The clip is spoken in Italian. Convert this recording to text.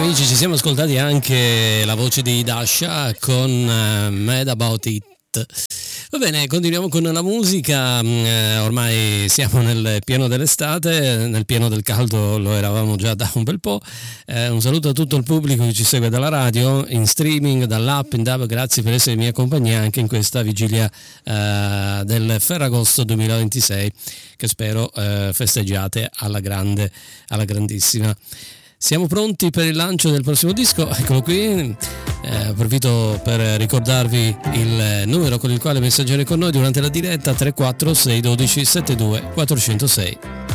amici, ci siamo ascoltati anche la voce di Dasha con Mad About It. Va bene, continuiamo con la musica. Ormai siamo nel pieno dell'estate, nel pieno del caldo lo eravamo già da un bel po'. Un saluto a tutto il pubblico che ci segue dalla radio, in streaming, dall'app, in DAB. Grazie per essere in mia compagnia anche in questa vigilia del Ferragosto 2026, che spero festeggiate alla grande, alla grandissima. Siamo pronti per il lancio del prossimo disco, eccolo qui. Approfitto per ricordarvi il numero con il quale messaggiare con noi durante la diretta: 346 12 72 406.